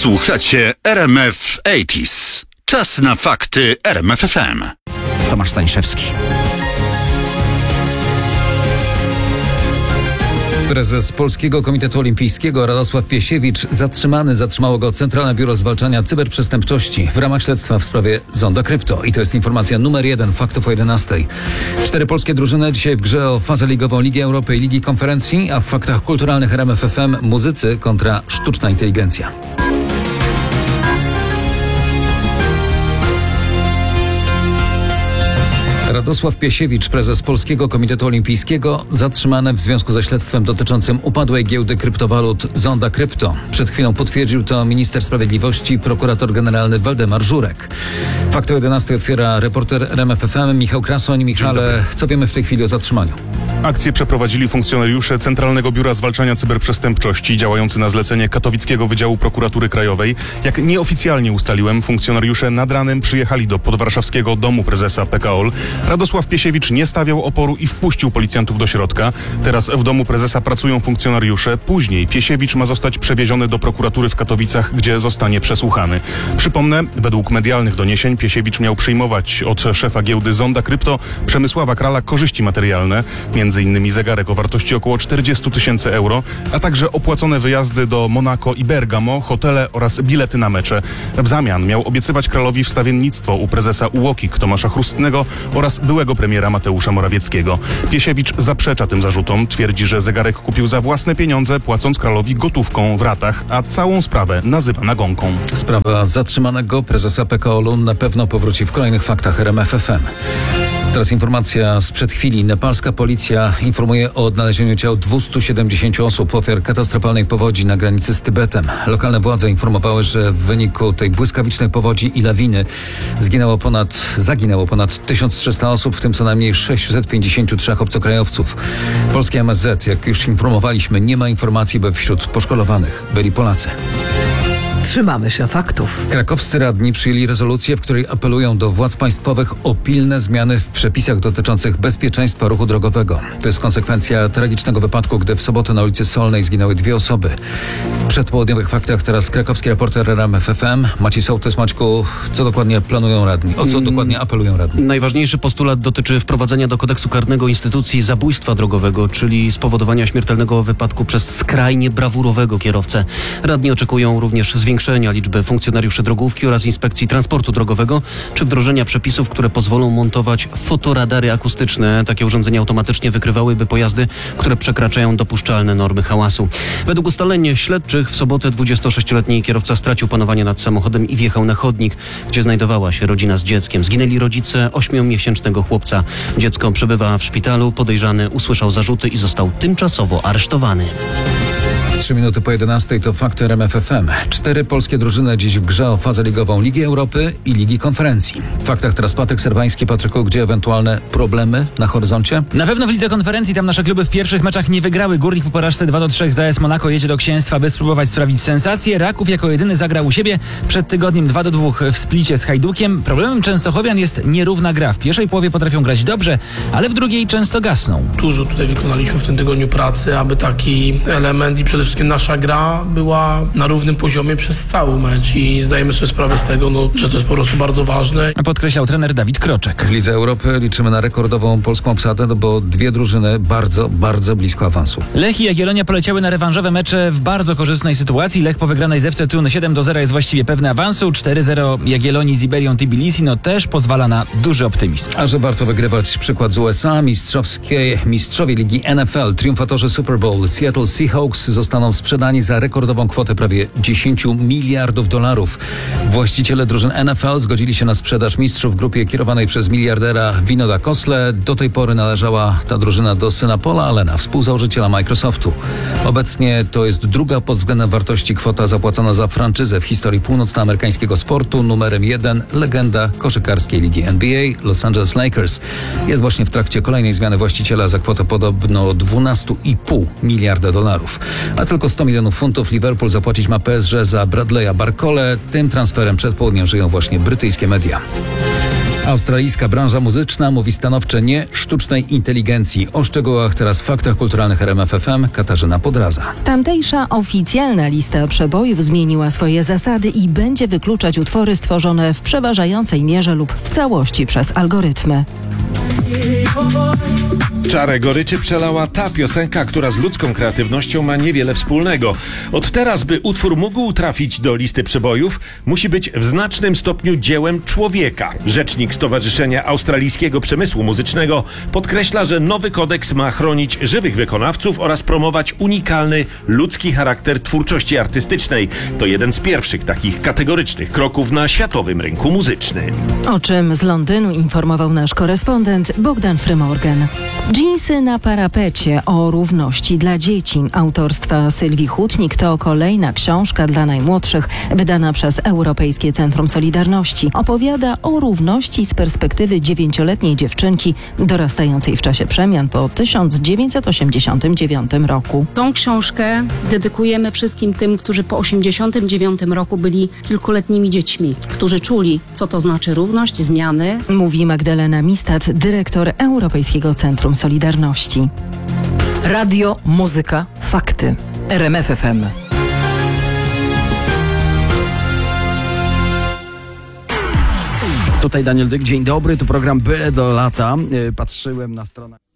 Słuchacie RMF 80s. Czas na fakty RMF FM. Tomasz Staniszewski. Prezes Polskiego Komitetu Olimpijskiego Radosław Piesiewicz zatrzymało go Centralne Biuro Zwalczania Cyberprzestępczości w ramach śledztwa w sprawie Zonda Krypto. I to jest informacja numer 1 faktów o 11. 4 polskie drużyny dzisiaj w grze o fazę ligową Ligi Europy i Ligi Konferencji, a w faktach kulturalnych RMF FM muzycy kontra sztuczna inteligencja. Radosław Piesiewicz, prezes Polskiego Komitetu Olimpijskiego, zatrzymany w związku ze śledztwem dotyczącym upadłej giełdy kryptowalut Zonda Krypto. Przed chwilą potwierdził to minister sprawiedliwości, prokurator generalny Waldemar Żurek. Fakty o 11 otwiera reporter RMF FM Michał Krasoń. Michale, co wiemy w tej chwili o zatrzymaniu? Akcję przeprowadzili funkcjonariusze Centralnego Biura Zwalczania Cyberprzestępczości działający na zlecenie Katowickiego Wydziału Prokuratury Krajowej. Jak nieoficjalnie ustaliłem, funkcjonariusze nad ranem przyjechali do podwarszawskiego domu prezesa PKOL. Radosław Piesiewicz nie stawiał oporu i wpuścił policjantów do środka. Teraz w domu prezesa pracują funkcjonariusze. Później Piesiewicz ma zostać przewieziony do prokuratury w Katowicach, gdzie zostanie przesłuchany. Przypomnę, według medialnych doniesień Piesiewicz miał przyjmować od szefa giełdy Zonda Krypto Przemysława Krala korzyści materialne, m.in. zegarek o wartości około 40 000 euro, a także opłacone wyjazdy do Monako i Bergamo, hotele oraz bilety na mecze. W zamian miał obiecywać Kralowi wstawiennictwo u prezesa UOKiK Tomasza Chrustnego oraz byłego premiera Mateusza Morawieckiego. Piesiewicz zaprzecza tym zarzutom, twierdzi, że zegarek kupił za własne pieniądze, płacąc Kralowi gotówką w ratach, a całą sprawę nazywa nagonką. Sprawa zatrzymanego prezesa PKOL-u na pewno powróci w kolejnych faktach RMF FM. Teraz informacja sprzed chwili. Nepalska policja informuje o odnalezieniu ciał 270 osób, ofiar katastrofalnej powodzi na granicy z Tybetem. Lokalne władze informowały, że w wyniku tej błyskawicznej powodzi i lawiny zaginęło ponad 1300 osób, w tym co najmniej 653 obcokrajowców. Polskie MSZ, jak już informowaliśmy, nie ma informacji, by wśród poszkolowanych byli Polacy. Trzymamy się faktów. Krakowscy radni przyjęli rezolucję, w której apelują do władz państwowych o pilne zmiany w przepisach dotyczących bezpieczeństwa ruchu drogowego. To jest konsekwencja tragicznego wypadku, gdy w sobotę na ulicy Solnej zginęły 2 osoby. W przedpołudniowych faktach teraz krakowski reporter RMF FM Maciej Sołtys. Maćku, co dokładnie planują radni? O co dokładnie apelują radni? Najważniejszy postulat dotyczy wprowadzenia do kodeksu karnego instytucji zabójstwa drogowego, czyli spowodowania śmiertelnego wypadku przez skrajnie brawurowego kierowcę. Radni oczekują również zwiększenia liczby funkcjonariuszy drogówki oraz Inspekcji Transportu Drogowego, czy wdrożenia przepisów, które pozwolą montować fotoradary akustyczne. Takie urządzenia automatycznie wykrywałyby pojazdy, które przekraczają dopuszczalne normy hałasu. Według ustaleń śledczych w sobotę 26-letni kierowca stracił panowanie nad samochodem i wjechał na chodnik, gdzie znajdowała się rodzina z dzieckiem. Zginęli rodzice 8-miesięcznego chłopca. Dziecko przebywa w szpitalu. Podejrzany usłyszał zarzuty i został tymczasowo aresztowany. 3 minuty po 11 to fakty RMF FM. 4 polskie drużyny dziś w grze o fazę ligową Ligi Europy i Ligi Konferencji. W faktach teraz Patryk Serwański. Patryku, gdzie ewentualne problemy na horyzoncie? Na pewno w Lidze Konferencji. Tam nasze kluby w pierwszych meczach nie wygrały. Górnik po porażce 2-3 z AS Monako jedzie do Księstwa, by spróbować sprawić sensację. Raków jako jedyny zagrał u siebie. Przed tygodniem 2-2 w Splicie z Hajdukiem. Problemem Częstochowian jest nierówna gra. W pierwszej połowie potrafią grać dobrze, ale w drugiej często gasną. Dużo tutaj wykonaliśmy w tym tygodniu pracy, aby taki element i przede wszystkim nasza gra była na równym poziomie przez cały mecz i zdajemy sobie sprawę z tego, że to jest po prostu bardzo ważne. Podkreślał trener Dawid Kroczek. W Lidze Europy liczymy na rekordową polską obsadę, bo 2 drużyny bardzo blisko awansu. Lech i Jagiellonia poleciały na rewanżowe mecze w bardzo korzystnej sytuacji. Lech po wygranej z FC Thun 7-0 jest właściwie pewny awansu. 4-0 Jagiellonii z Iberią Tbilisi też pozwala na duży optymizm. A że warto wygrywać, przykład z USA, mistrzowie ligi NFL, triumfatorzy Super Bowl Seattle Seahawks zostaną sprzedani za rekordową kwotę prawie $10 miliardów. Właściciele drużyn NFL zgodzili się na sprzedaż mistrzów w grupie kierowanej przez miliardera Vinoda Kosle. Do tej pory należała ta drużyna do syna Paula Allena, współzałożyciela Microsoftu. Obecnie to jest druga pod względem wartości kwota zapłacona za franczyzę w historii północnoamerykańskiego sportu. Numerem 1 legenda koszykarskiej ligi NBA Los Angeles Lakers jest właśnie w trakcie kolejnej zmiany właściciela za kwotę podobno $12,5 miliarda. A tylko 100 milionów funtów Liverpool zapłacić ma PSG za Bradley'a Barcole. Tym transferem przed południem żyją właśnie brytyjskie media. Australijska branża muzyczna mówi stanowcze nie sztucznej inteligencji. O szczegółach teraz w Faktach Kulturalnych RMF FM Katarzyna Podraza. Tamtejsza oficjalna lista przebojów zmieniła swoje zasady i będzie wykluczać utwory stworzone w przeważającej mierze lub w całości przez algorytmy. Czarę goryczy przelała ta piosenka, która z ludzką kreatywnością ma niewiele wspólnego. Od teraz, by utwór mógł trafić do listy przebojów, musi być w znacznym stopniu dziełem człowieka. Rzecznik Stowarzyszenia Australijskiego Przemysłu Muzycznego podkreśla, że nowy kodeks ma chronić żywych wykonawców oraz promować unikalny ludzki charakter twórczości artystycznej. To jeden z pierwszych takich kategorycznych kroków na światowym rynku muzycznym. O czym z Londynu informował nasz korespondent Bogdan Frymorgan. Dżinsy na parapecie o równości dla dzieci autorstwa Sylwii Hutnik to kolejna książka dla najmłodszych wydana przez Europejskie Centrum Solidarności. Opowiada o równości z perspektywy 9-letniej dziewczynki dorastającej w czasie przemian po 1989 roku. Tą książkę dedykujemy wszystkim tym, którzy po 1989 roku byli kilkuletnimi dziećmi, którzy czuli, co to znaczy równość, zmiany. Mówi Magdalena Mistat, dyrektor Europejskiego Centrum Solidarności. Radio, muzyka, fakty. RMF FM. Tutaj Daniel Dyk, dzień dobry, tu program Byle do lata. Patrzyłem na stronę...